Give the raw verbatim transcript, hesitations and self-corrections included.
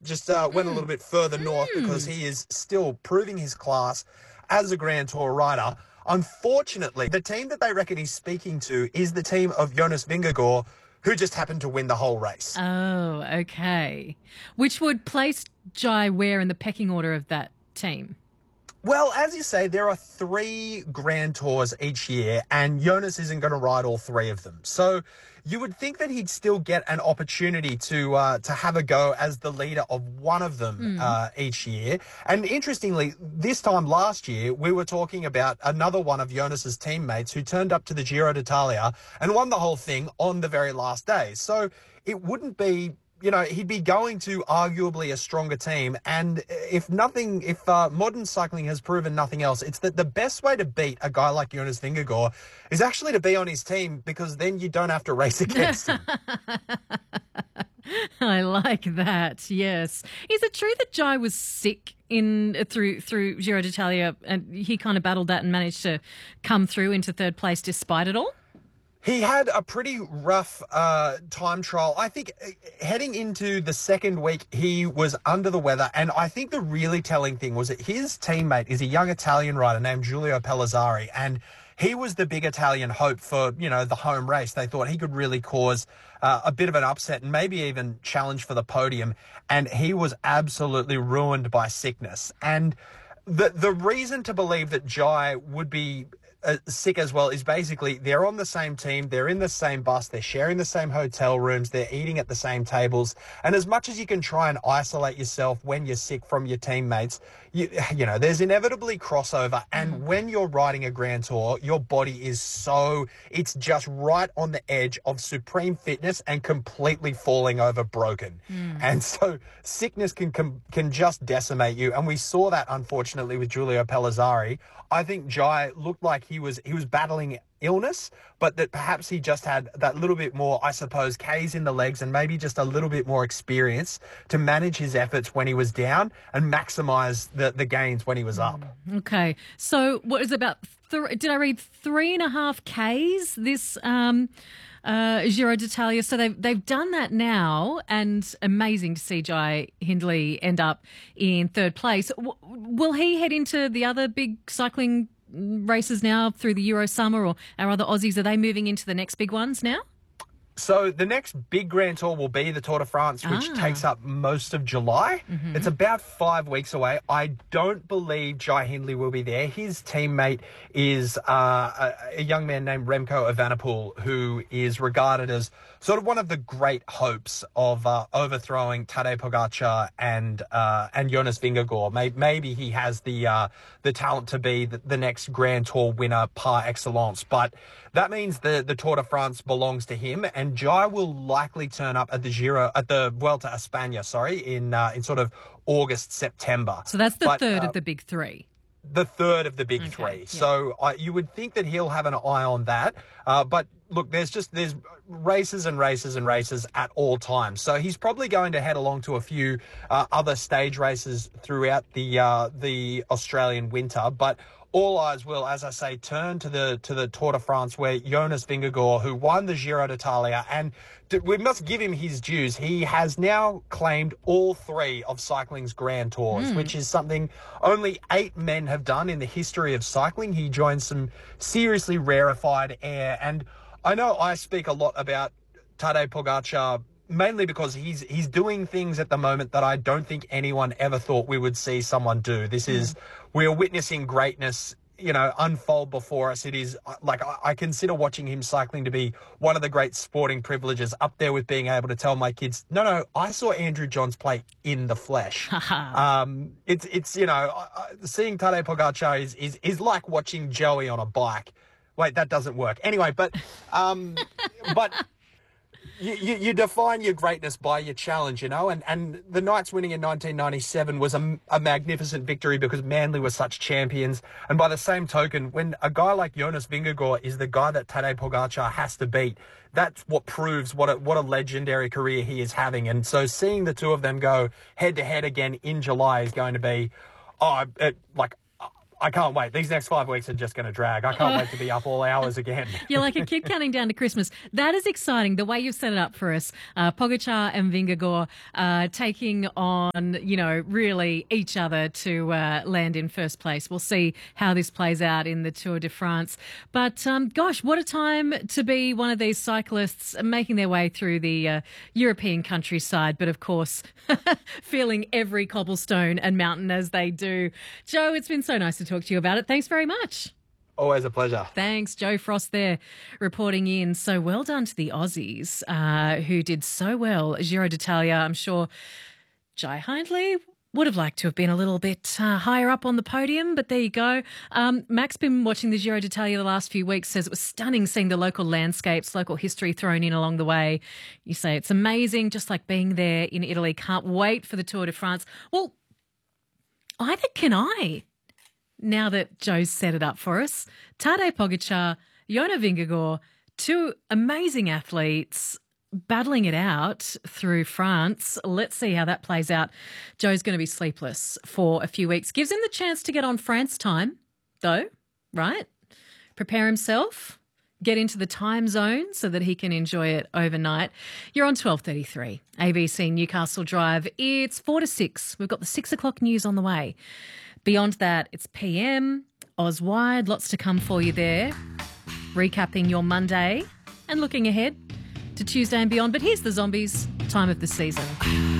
just uh, went a little bit further north because he is still proving his class as a Grand Tour rider. Unfortunately, the team that they reckon he's speaking to is the team of Jonas Vingegaard, who just happened to win the whole race. Oh, okay. Which would place Jai where in the pecking order of that team? Well, as you say, there are three Grand Tours each year, and Jonas isn't going to ride all three of them. So you would think that he'd still get an opportunity to uh, to have a go as the leader of one of them mm. uh, each year. And interestingly, this time last year, we were talking about another one of Jonas's teammates who turned up to the Giro d'Italia and won the whole thing on the very last day. So it wouldn't be... You know, he'd be going to arguably a stronger team. And if nothing, if uh, modern cycling has proven nothing else, it's that the best way to beat a guy like Jonas Vingegaard is actually to be on his team, because then you don't have to race against him. I like that. Yes. Is it true that Jai was sick in through through Giro d'Italia, and he kind of battled that and managed to come through into third place despite it all? He had a pretty rough uh, time trial. I think uh, heading into the second week, he was under the weather. And I think the really telling thing was that his teammate is a young Italian rider named Giulio Pellizzari. And he was the big Italian hope for, you know, the home race. They thought he could really cause uh, a bit of an upset and maybe even challenge for the podium. And he was absolutely ruined by sickness. And the, the reason to believe that Jai would be Uh, sick as well is basically they're on the same team, they're in the same bus, they're sharing the same hotel rooms, they're eating at the same tables. And as much as you can try and isolate yourself when you're sick from your teammates, you, you know, there's inevitably crossover. And mm. when you're riding a Grand Tour, your body is so, it's just right on the edge of supreme fitness and completely falling over broken. Mm. And so sickness can, can can just decimate you. And we saw that, unfortunately, with Giulio Pellizzari. I think Jai looked like he was he was battling illness, but that perhaps he just had that little bit more, I suppose, K's in the legs and maybe just a little bit more experience to manage his efforts when he was down and maximise the, the gains when he was up. Okay. So what is about, th- did I read three and a half K's this um, uh, Giro d'Italia? So they've, they've done that now, and amazing to see Jai Hindley end up in third place. W- will he head into the other big cycling races now through the Euro Summer, or our other Aussies, are they moving into the next big ones now? So the next big Grand Tour will be the Tour de France, which ah. takes up most of July. Mm-hmm. It's about five weeks away. I don't believe Jai Hindley will be there. His teammate is uh, a, a young man named Remco Evenepoel, who is regarded as sort of one of the great hopes of uh, overthrowing Tadej Pogacar and uh, and Jonas Vingegaard. Maybe, maybe he has the uh, the talent to be the, the next Grand Tour winner par excellence, but that means the, the Tour de France belongs to him, and Jai will likely turn up at the Giro, at the Vuelta a España, sorry, in uh, in sort of August, September. So that's the but, third uh, of the big three. The third of the big okay, three. yeah. So uh, you would think that he'll have an eye on that. Uh, but look, there's just there's races and races and races at all times. So he's probably going to head along to a few uh, other stage races throughout the uh, the Australian winter. But all eyes will, as I say, turn to the to the Tour de France, where Jonas Vingegaard, who won the Giro d'Italia, and we must give him his dues, he has now claimed all three of cycling's Grand Tours, mm. which is something only eight men have done in the history of cycling. He joins some seriously rarefied air. And I know I speak a lot about Tadej Pogacar, mainly because he's he's doing things at the moment that I don't think anyone ever thought we would see someone do. This mm. is, we're witnessing greatness, you know, unfold before us. It is like, I, I consider watching him cycling to be one of the great sporting privileges, up there with being able to tell my kids, no, no, I saw Andrew Johns play in the flesh. um, it's, it's you know, I, seeing Tadej Pogacar is, is, is like watching Joey on a bike. Wait, that doesn't work. Anyway, but, um, but, You, you, you define your greatness by your challenge, you know, and, and the Knights winning in nineteen ninety-seven was a, a magnificent victory because Manly were such champions. And by the same token, when a guy like Jonas Vingegaard is the guy that Tadej Pogacar has to beat, that's what proves what a, what a legendary career he is having. And so seeing the two of them go head to head again in July is going to be, oh, it, like, I can't wait. These next five weeks are just going to drag. I can't wait to be up all hours again. You're like a kid counting down to Christmas. That is exciting, the way you've set it up for us. Uh, Pogacar and Vingegaard uh, taking on, you know, really each other to uh, land in first place. We'll see how this plays out in the Tour de France. But, um, gosh, what a time to be one of these cyclists making their way through the uh, European countryside. But, of course, feeling every cobblestone and mountain as they do. Joe, it's been so nice to talk to you about it. Thanks very much. Always a pleasure. Thanks, Joe Frost there reporting in. So well done to the Aussies uh, who did so well. Giro d'Italia, I'm sure Jai Hindley would have liked to have been a little bit uh, higher up on the podium, but there you go. Um, Mac's been watching the Giro d'Italia the last few weeks, says it was stunning seeing the local landscapes, local history thrown in along the way. You say it's amazing, just like being there in Italy. Can't wait for the Tour de France. Well, either can I, now that Joe's set it up for us. Tadej Pogacar, Jona Vingegaard, two amazing athletes battling it out through France. Let's see how that plays out. Joe's going to be sleepless for a few weeks. Gives him the chance to get on France time, though, right? Prepare himself, get into the time zone so that he can enjoy it overnight. You're on twelve thirty-three, A B C Newcastle Drive. It's four to six. We've got the six o'clock news on the way. Beyond that, it's P M, Auswide, lots to come for you there. Recapping your Monday and looking ahead to Tuesday and beyond. But here's the Zombies, time of the season.